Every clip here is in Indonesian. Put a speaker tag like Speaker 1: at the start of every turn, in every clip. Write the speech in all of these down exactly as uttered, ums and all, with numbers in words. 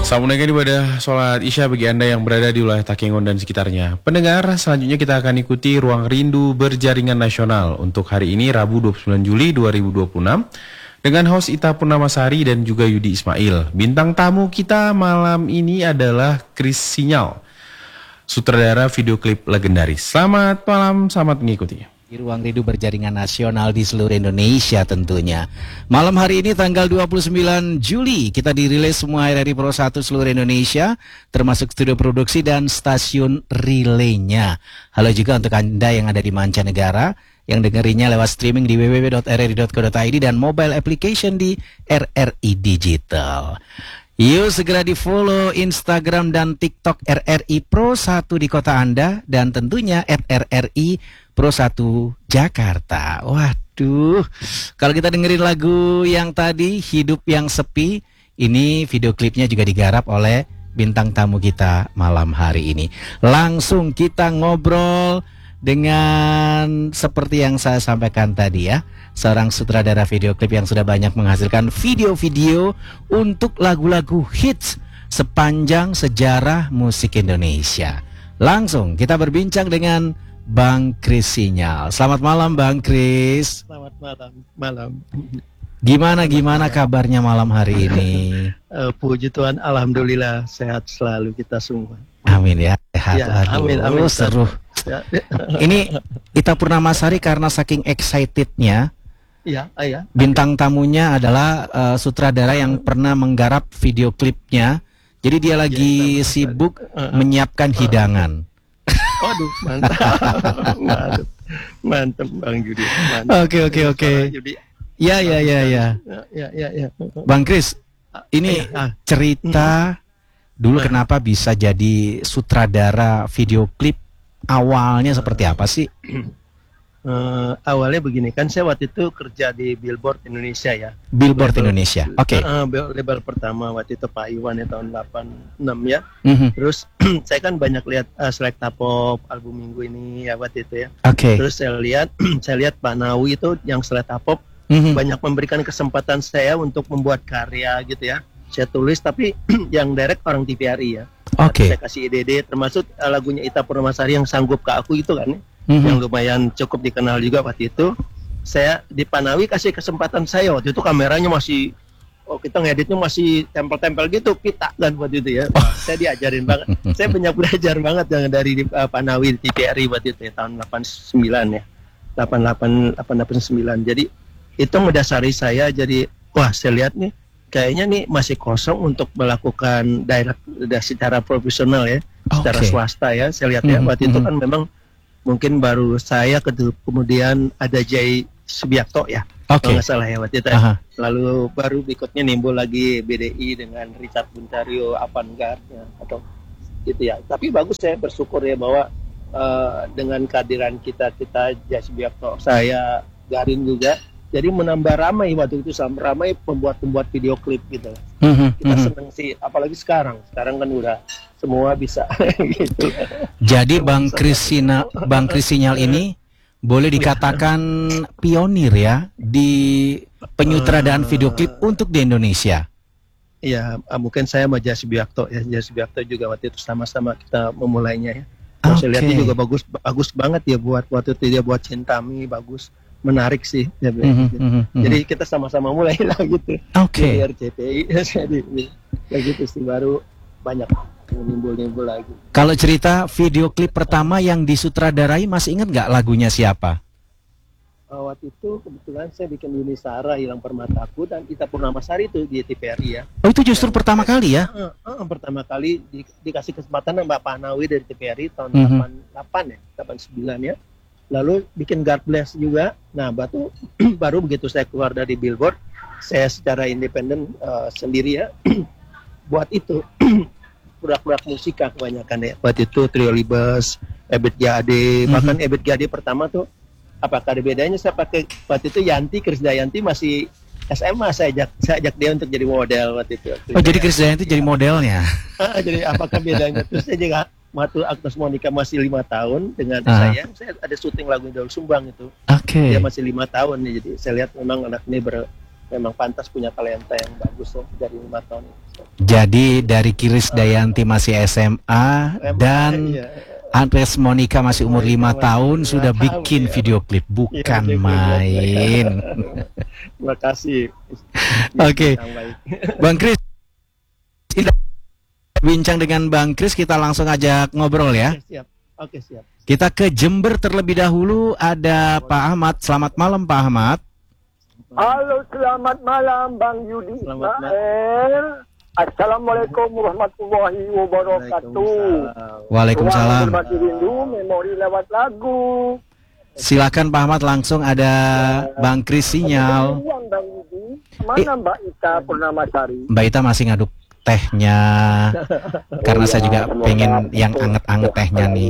Speaker 1: Selamat menunaikan ibadah sholat Isya bagi Anda yang berada di wilayah Takengon dan sekitarnya. Pendengar, selanjutnya kita akan ikuti Ruang Rindu Berjaringan Nasional untuk hari ini Rabu dua puluh sembilan Juli dua ribu dua puluh enam dengan host Ita Purnamasari dan juga Yudi Ismail. Bintang tamu kita malam ini adalah Chris Sinyal, sutradara video klip legendaris. Selamat malam, selamat mengikuti.
Speaker 2: Di Ruang Rindu Berjaringan Nasional di seluruh Indonesia tentunya. Malam hari ini tanggal dua puluh sembilan Juli kita dirilis semua R R I Pro satu seluruh Indonesia, termasuk studio produksi dan stasiun relaynya. Halo juga untuk Anda yang ada di mancanegara, yang dengerinnya lewat streaming di w w w dot r r i dot co dot i d dan mobile application di R R I Digital. Yuk segera di follow Instagram dan TikTok R R I Pro satu di kota Anda dan tentunya at R R I Pro satu Jakarta. Waduh, kalau kita dengerin lagu yang tadi Hidup Yang Sepi, ini video klipnya juga digarap oleh bintang tamu kita malam hari ini. Langsung kita ngobrol dengan seperti yang saya sampaikan tadi ya, seorang sutradara video klip yang sudah banyak menghasilkan video-video untuk lagu-lagu hits sepanjang sejarah musik Indonesia. Langsung kita berbincang dengan Bang Chris Sinyal. Selamat malam Bang Chris.
Speaker 3: Selamat malam. Malam.
Speaker 2: Gimana gimana kabarnya malam hari ini?
Speaker 3: Uh, puji Tuhan, alhamdulillah sehat selalu kita semua.
Speaker 2: Amin ya. Sehat.
Speaker 3: Ya, amin, amin.
Speaker 2: Oh, seru.
Speaker 3: Ya.
Speaker 2: Ini Ita Purnamasari karena saking excitednya.
Speaker 3: Iya, iya.
Speaker 2: Bintang tamunya adalah uh, sutradara yang pernah menggarap video klipnya. Jadi dia lagi ya, sibuk uh, uh,
Speaker 3: uh,
Speaker 2: menyiapkan hidangan.
Speaker 3: Waduh, mantap. mantap. Mantap Bang Yudi.
Speaker 2: Oke, oke, oke. Ya, ya, ya, ya.
Speaker 3: Ya, ya, ya.
Speaker 2: Bang Chris, ini cerita dulu kenapa bisa jadi sutradara video klip, awalnya seperti apa sih?
Speaker 3: Uh, awalnya begini, kan saya waktu itu kerja di Billboard Indonesia ya.
Speaker 2: Billboard label, Indonesia, oke. Okay.
Speaker 3: Uh, label pertama waktu itu Pak Iwan ya, tahun delapan puluh enam ya.
Speaker 2: Mm-hmm.
Speaker 3: Terus saya kan banyak lihat uh, Selecta Pop album minggu ini ya waktu itu ya.
Speaker 2: Oke. Okay.
Speaker 3: Terus saya lihat, saya lihat Pak Nawi itu yang Selecta Pop mm-hmm. banyak memberikan kesempatan saya untuk membuat karya gitu ya. Saya tulis tapi yang direct orang T V R I ya.
Speaker 2: Oke. Okay.
Speaker 3: Saya kasih ide-ide, termasuk uh, lagunya Ita Purnamasari yang Sanggup Ke Aku itu kan ya. Mm-hmm. Yang lumayan cukup dikenal juga waktu itu. Saya di Panawi kasih kesempatan saya waktu itu, kameranya masih, oh kita ngeditnya masih tempel-tempel gitu, pita kan waktu itu ya. Oh. Saya diajarin banget. Saya banyak belajar banget yang dari uh, Panawi di T V R I waktu itu ya, tahun delapan puluh sembilan ya. delapan puluh delapan, delapan puluh sembilan. Jadi itu mendasari saya, jadi wah saya lihat nih kayaknya nih masih kosong untuk melakukan direct secara profesional ya, okay. secara swasta ya. Saya lihat ya mm-hmm. waktu itu kan memang mungkin baru saya, kemudian ada Jay Subiakto ya, okay. kalau nggak salah ya waktu itu. Uh-huh. Lalu baru berikutnya nimbul lagi B D I dengan Richard Buntario, Avantgarde ya, atau gitu ya. Tapi bagus, saya bersyukur ya bahwa uh, dengan kehadiran kita kita Jay Subiakto, saya Garin juga, jadi menambah ramai waktu itu, sama ramai pembuat-pembuat video klip gitu. Uh-huh. Kita uh-huh. seneng sih, apalagi sekarang. Sekarang kan udah semua bisa gitu.
Speaker 2: Jadi Bang Chris Sinyal, Bang Chris Sinyal ini boleh dikatakan pionir ya di penyutradaraan uh, video klip untuk di Indonesia.
Speaker 3: Iya, mungkin saya sama Jay Subiakto ya. Jay Subiakto juga waktu itu sama-sama kita memulainya ya. Okay. Saya lihatnya juga bagus bagus banget ya, buat waktu itu dia buat Cintami, bagus, menarik sih ya, mm-hmm, gitu. mm-hmm. Jadi kita sama-sama mulai lah gitu.
Speaker 2: Oke.
Speaker 3: Okay. R C T I jadi kayak gitu sih, baru banyak nimbul-nimbul lagi.
Speaker 2: Kalau cerita video klip pertama yang disutradarai, masih ingat nggak lagunya siapa?
Speaker 3: Uh, waktu itu kebetulan saya bikin Yuni Sara, Hilang Permataku, dan Ita Purnamasari itu di T V R I ya.
Speaker 2: Oh itu justru yang pertama kali ya?
Speaker 3: Uh, uh, pertama kali di, dikasih kesempatan sama Mbak Panawi dari T V R I tahun
Speaker 2: mm-hmm.
Speaker 3: delapan puluh delapan ya, delapan puluh sembilan ya. Lalu bikin God Bless juga. Nah batu baru begitu saya keluar dari Billboard, saya secara independen uh, sendiri ya buat itu. Produk-produk musika kebanyakan ya. Waktu itu Trio Libes, Ebit G A D, mm-hmm. bahkan Ebit G A D pertama tuh, apakah ada bedanya saya pakai waktu itu Yanti, Krisdayanti masih S M A, saya ajak, saya ajak dia untuk jadi model waktu itu.
Speaker 2: Oh jadi Krisdayanti jadi modelnya?
Speaker 3: Ah, jadi apakah bedanya? Terus saya juga waktu Agnes Monica masih lima tahun dengan uh. saya, saya ada syuting lagu Daul Sumbang itu.
Speaker 2: Oke. Okay.
Speaker 3: Dia masih lima tahun ya, jadi saya lihat memang anak ini ber memang pantas punya talenta yang bagus ya dari lima tahun ini.
Speaker 2: Jadi dari Kiris Dayanti masih S M A dan
Speaker 3: Iya.
Speaker 2: Andres Monica masih umur lima
Speaker 3: Monica
Speaker 2: tahun
Speaker 3: masih
Speaker 2: sudah
Speaker 3: lima tahun,
Speaker 2: bikin
Speaker 3: ya.
Speaker 2: video klip, bukan
Speaker 3: Iya,
Speaker 2: main.
Speaker 3: Terima kasih.
Speaker 2: Oke.
Speaker 3: Yang baik.
Speaker 2: Bang Kris, kita bincang dengan Bang Kris, kita langsung ajak ngobrol ya.
Speaker 3: Oke, siap. Oke, siap.
Speaker 2: Kita ke Jember terlebih dahulu, ada Pak Ahmad. Selamat malam Pak Ahmad.
Speaker 4: Halo, selamat malam Bang Yudi
Speaker 3: Selamat
Speaker 4: Ismail. Assalamualaikum warahmatullahi wabarakatuh.
Speaker 2: Waalaikumsalam.
Speaker 4: Ruang Berbagi Rindu, memori lewat lagu.
Speaker 2: Silakan Pak Ahmad, langsung ada Bang Kris sinyal.
Speaker 4: Yang Bang Yudi, mana Mbak Ita Purnamasari?
Speaker 2: Mbak Ita masih ngaduk tehnya, karena saya juga pengen yang anget-anget tehnya nih.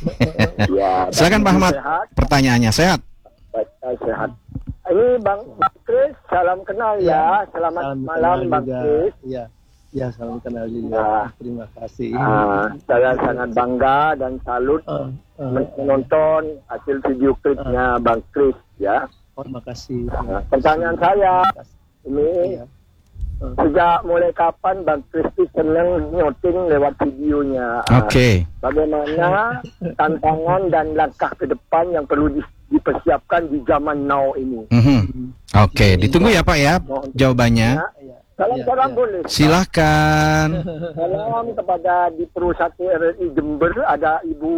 Speaker 4: Ya,
Speaker 2: Silakan Pak Ahmad,
Speaker 4: sehat.
Speaker 2: pertanyaannya sehat.
Speaker 4: Baik, saya sehat. Ini Bang, Bang Kris, salam kenal ya. Selamat
Speaker 3: Salam
Speaker 4: malam
Speaker 3: kenal
Speaker 4: Bang
Speaker 3: juga.
Speaker 4: Kris.
Speaker 3: Iya. Ya, salam kenal juga.
Speaker 4: Ya.
Speaker 3: Terima kasih.
Speaker 4: Ah, saya sangat bangga dan salut
Speaker 3: Ah, ah,
Speaker 4: menonton hasil video klipnya Bang Kris ya.
Speaker 3: oh, terima kasih.
Speaker 4: Nah, pertanyaan saya
Speaker 3: Terima kasih.
Speaker 4: ini
Speaker 3: Iya. Ah,
Speaker 4: sejak mulai kapan Bang Kris itu senang nyuting lewat videonya?
Speaker 2: Oke.
Speaker 4: Bagaimana tantangan dan langkah ke depan yang perlu di- dipersiapkan di zaman now ini?
Speaker 2: Mhm. Oke, ditunggu ya Pak ya jawabannya.
Speaker 4: Ya,
Speaker 3: iya.
Speaker 4: salam-salam
Speaker 3: Iya,
Speaker 4: boleh.
Speaker 2: Silahkan.
Speaker 4: Salam kepada di Perusahaan R R I Jember, ada Ibu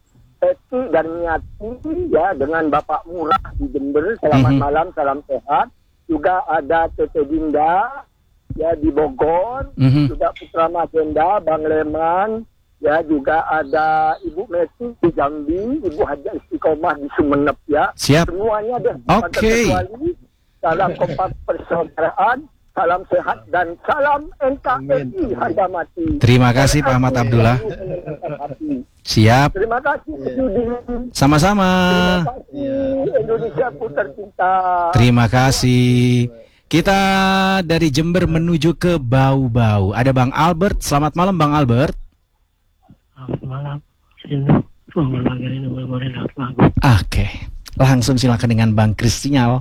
Speaker 4: Eti dan Nyati ya, dengan Bapak Murah di Jember. Selamat
Speaker 2: Mhm.
Speaker 4: malam, salam sehat. Juga ada Tete Dinda ya di Bogor,
Speaker 2: Mhm.
Speaker 4: juga Putra Magenda, Bang Leman, ya juga ada Ibu Messi di Jambi, Ibu Haja Istiqomah di Sumenep ya.
Speaker 2: Siap.
Speaker 4: Semuanya deh.
Speaker 2: Oke.
Speaker 4: tanpa terkecuali. Salam kompak persaudaraan, salam sehat dan salam N K R I harga mati.
Speaker 2: Terima kasih Pak Ahmad Abdullah. Siap.
Speaker 4: Terima kasih Yudi.
Speaker 2: Sama-sama.
Speaker 4: Terima kasih Indonesia ku tercinta.
Speaker 2: Terima kasih. Kita dari Jember menuju ke Bau-Bau. Ada Bang Albert. Selamat malam Bang Albert.
Speaker 5: Selamat malam. Rindu, ruang berbagi rindu memori lewat lagu.
Speaker 2: Oke. Langsung silakan dengan Bang Kris sinyal.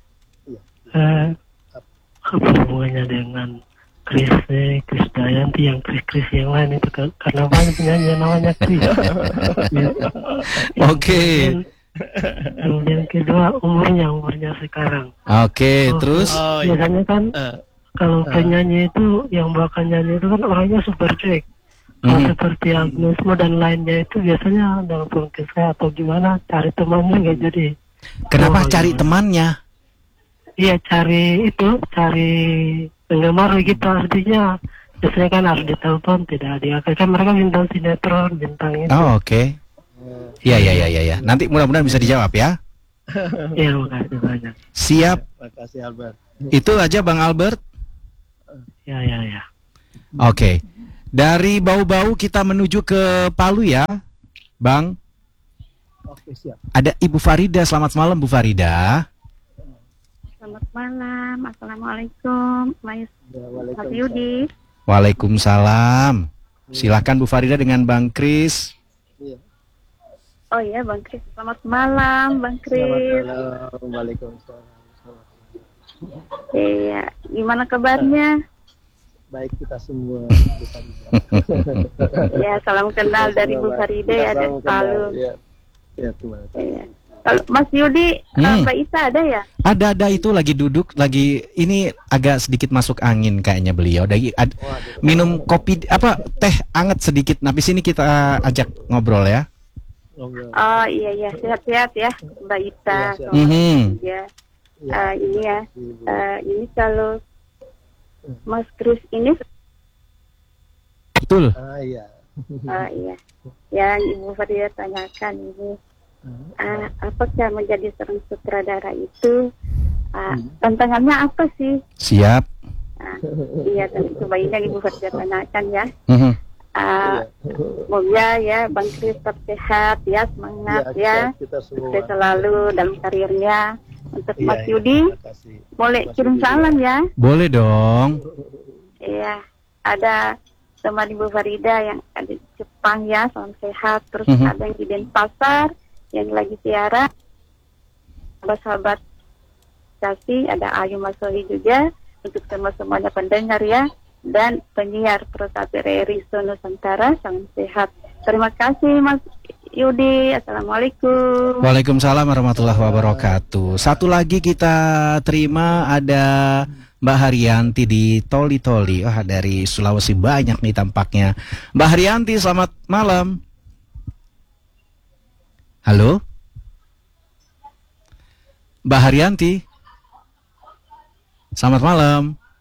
Speaker 5: Eh, apa hubungannya dengan Kris, eh, Kris Dayanti yang Kris-Kris yang lain itu? Ke- Karena banyak penyanyi yang namanya Kris. Ya.
Speaker 2: Oke.
Speaker 5: Kemudian- Kemudian kedua umurnya, umurnya sekarang.
Speaker 2: Oke,
Speaker 5: Oh,
Speaker 2: terus
Speaker 3: Oh, iya.
Speaker 5: Biasanya kan
Speaker 3: Ah,
Speaker 5: kalau penyanyi itu yang bawakan nyanyi itu kan orangnya super cuek. Kalau
Speaker 2: Mhm.
Speaker 5: seperti Agnes Mo dan lainnya itu biasanya dalam saya atau gimana cari temannya nggak jadi.
Speaker 2: kenapa
Speaker 5: Oh,
Speaker 2: cari
Speaker 5: gimana?
Speaker 2: temannya?
Speaker 5: Iya cari itu cari penggemar gitu artinya biasanya kan harus ditelepon tidak diangkat kan mereka bintang sinetron bintang itu.
Speaker 2: Oh, oke. Iya, iya, iya, iya, ya. Nanti mudah-mudahan bisa dijawab ya.
Speaker 5: Iya makasih banyak.
Speaker 2: Siap.
Speaker 3: terima kasih Albert.
Speaker 2: Itu aja Bang Albert.
Speaker 5: Ya ya ya.
Speaker 2: Oke. Dari Bau-Bau kita menuju ke Palu ya. Bang,
Speaker 3: Oke, siap.
Speaker 2: ada Ibu Farida. Selamat malam Bu Farida.
Speaker 6: Selamat malam, Assalamualaikum, Mas
Speaker 3: Ya,
Speaker 6: Mas
Speaker 3: Waalaikumsalam.
Speaker 6: Yudi.
Speaker 2: Waalaikumsalam. Silakan Bu Farida dengan Bang Kris.
Speaker 3: Iya.
Speaker 6: Oh iya, Bang Kris. Selamat malam, Bang
Speaker 3: Selamat
Speaker 6: Kris.
Speaker 3: malam. Waalaikumsalam.
Speaker 6: Iya, gimana kabarnya?
Speaker 3: Baik kita semua.
Speaker 6: Ya, salam kenal dari Bu Farida ya dari Palu.
Speaker 3: Ya, ya terima kasih.
Speaker 6: Iya. Kalau Mas Yudi,
Speaker 2: Hmm.
Speaker 6: eh, Mbak Isa ada ya?
Speaker 2: Ada ada itu lagi duduk lagi ini agak sedikit masuk angin kayaknya beliau. Lagi ad- minum kopi apa teh anget sedikit. Nah, di sini kita ajak ngobrol ya.
Speaker 3: Ngobrol.
Speaker 6: Oh iya iya, sehat-sehat ya, Mbak Isa.
Speaker 3: Iya, sehat.
Speaker 6: Oh,
Speaker 2: Mhm.
Speaker 6: iya.
Speaker 3: Iya.
Speaker 6: Eh, ini ya,
Speaker 3: Ibu.
Speaker 6: eh, ini kalau Mas Kris ini,
Speaker 2: Betul.
Speaker 3: Ah iya.
Speaker 6: oh iya, yang Ibu Farida tanyakan ini. Uh, apakah menjadi seorang sutradara itu uh, tantangannya apa sih?
Speaker 2: Siap.
Speaker 6: Uh, iya, tentu coba ini yang Ibu Farida tanyakan ya.
Speaker 2: Mhm.
Speaker 6: Uh, semoga ya Bang Kris tetap sehat ya, semangat ya,
Speaker 3: kita, kita semua.
Speaker 6: sukses selalu dalam karirnya. Untuk
Speaker 3: Iya,
Speaker 6: Mas
Speaker 3: iya,
Speaker 6: Yudi,
Speaker 3: terima kasih.
Speaker 6: boleh
Speaker 3: Mas
Speaker 6: kirim
Speaker 3: Yudi
Speaker 6: salam ya.
Speaker 2: Boleh dong.
Speaker 6: Iya, ada teman Ibu Farida yang ada di Jepang ya, salam sehat. Terus
Speaker 2: Mhm.
Speaker 6: ada yang di Denpasar yang lagi siaran, sahabat-sahabat kasih. Ada Ayu Masohi juga untuk semua semuanya pendengar ya, dan penyiar Pro satu R R I Nusantara. Salam sehat. Terima kasih Mas Yudi. Assalamualaikum.
Speaker 2: Waalaikumsalam warahmatullahi wabarakatuh. Satu lagi kita terima ada Mbak Haryanti di Toli Toli. Wah, dari Sulawesi banyak nih tampaknya. Mbak Haryanti, selamat malam. Halo? Mbak Haryanti. Selamat malam.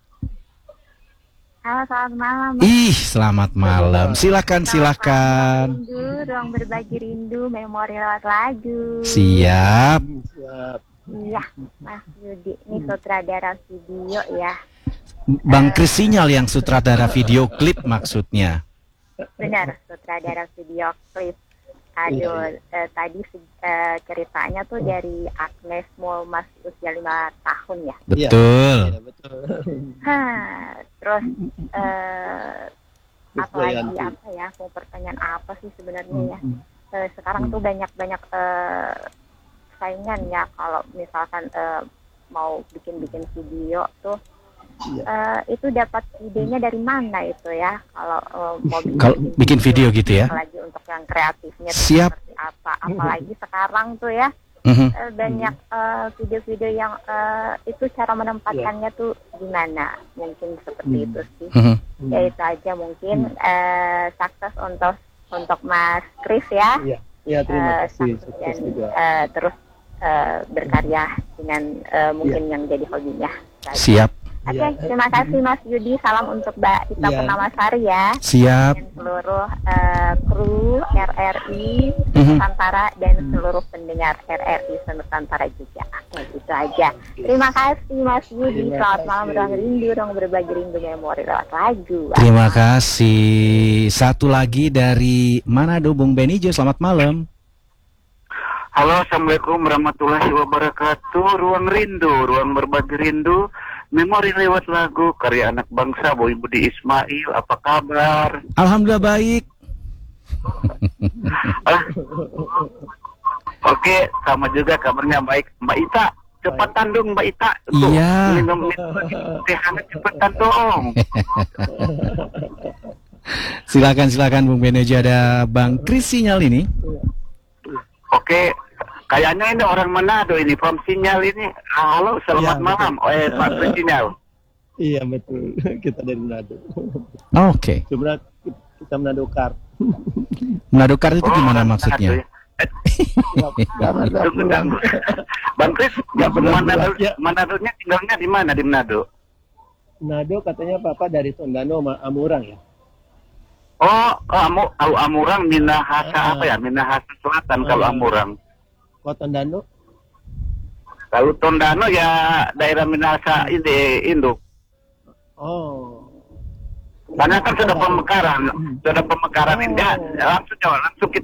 Speaker 6: Halo, selamat malam.
Speaker 2: Ih, selamat malam. Silakan, silakan.
Speaker 6: Rindu, ruang berbagi rindu, memori lewat lagu.
Speaker 2: Siap.
Speaker 6: Iya, Mas Yudi, ini sutradara video ya.
Speaker 2: Bang Kris Sinyal yang sutradara video klip maksudnya.
Speaker 6: Benar, sutradara video klip. Aduh, eh, tadi eh, ceritanya tuh dari Agnes Mo masih usia lima tahun ya.
Speaker 2: Betul.
Speaker 3: Iya, betul.
Speaker 6: Hah, terus eh, apa lagi apa ya? Mau pertanyaan apa sih sebenarnya ya? Eh, sekarang tuh banyak-banyak eh, saingan ya kalau misalkan eh, mau bikin-bikin video tuh. Uh, itu dapat idenya dari mana itu ya kalau uh, mau bikin,
Speaker 2: Kalau bikin video gitu ya.
Speaker 6: apalagi untuk yang kreatifnya tuh
Speaker 2: Siap.
Speaker 6: seperti apa, apalagi sekarang tuh ya
Speaker 2: Mhm.
Speaker 6: uh, banyak uh, video-video yang uh, itu cara menempatkannya tuh gimana, mungkin seperti itu sih.
Speaker 2: Mhm.
Speaker 6: Ya itu aja mungkin uh, sukses untuk untuk Mas Kris ya.
Speaker 3: Iya, iya, terima
Speaker 6: Uh,
Speaker 3: kasih.
Speaker 6: sukses
Speaker 3: Sukses
Speaker 6: dan
Speaker 3: juga.
Speaker 6: uh, terus uh, berkarya dengan uh, mungkin yang jadi hobinya.
Speaker 2: Siap.
Speaker 6: Oke,
Speaker 3: Iya.
Speaker 6: terima kasih Mas Yudi. Salam untuk Mbak Ita
Speaker 3: Iya.
Speaker 6: Purnamasari ya.
Speaker 2: Siap.
Speaker 6: Dan seluruh eh, kru R R I
Speaker 2: Mhm.
Speaker 6: Nusantara dan seluruh pendengar R R I Nusantara juga. Oke, itu aja. Terima kasih Mas Yudi.
Speaker 3: Terima
Speaker 6: Selamat malam,
Speaker 3: kasih.
Speaker 6: ruang rindu, ruang berbagi rindu memori lewat lagu.
Speaker 2: Terima kasih. Satu lagi dari Manado, Bung Benijo. Selamat malam.
Speaker 7: Halo, Assalamualaikum warahmatullahi wabarakatuh. Ruang rindu, ruang berbagi rindu, memori lewat lagu, karya anak bangsa, Boy Budi Ismail. Apa kabar?
Speaker 2: Alhamdulillah baik.
Speaker 7: Ah, Oke, sama juga kabarnya baik. Mbak Ita, cepatan dong Mbak Ita. Tuh,
Speaker 2: Iya.
Speaker 7: minum teh hangat cepatan dong.
Speaker 2: Silakan, silakan Bung Benijo. Ada Bang Kris Sinyal ini.
Speaker 7: Oke, kayaknya ini orang Manado ini, From Sinyal ini. Halo, selamat
Speaker 3: Iya,
Speaker 7: malam. Oh, eh, Pak From Sinyal.
Speaker 3: Iya, betul. Kita dari Manado.
Speaker 2: Oke.
Speaker 3: Sebenarnya kita Manado Kar.
Speaker 2: Manado Kar itu
Speaker 7: Oh,
Speaker 2: gimana
Speaker 7: Manado
Speaker 2: maksudnya?
Speaker 7: ya. Eh, Tunggu, tunggu. Bang Kris,
Speaker 3: Nggak pernah
Speaker 7: Manado,
Speaker 3: pulang, ya.
Speaker 7: Manadonya tinggalnya di mana di Manado?
Speaker 3: Manado katanya Papa dari Tondano sama Amurang ya.
Speaker 7: Oh, oh Amu, tahu Amurang, Minahasa
Speaker 3: Ah.
Speaker 7: apa ya? Minahasa Selatan kalau
Speaker 3: Ah.
Speaker 7: Amurang.
Speaker 3: Kok Tondano?
Speaker 7: Kalau Tondano ya daerah Minahasa ini Induk.
Speaker 3: Oh.
Speaker 7: Karena kan sudah pemekaran, sudah pemekaran ini ya, langsung ya, langsung kita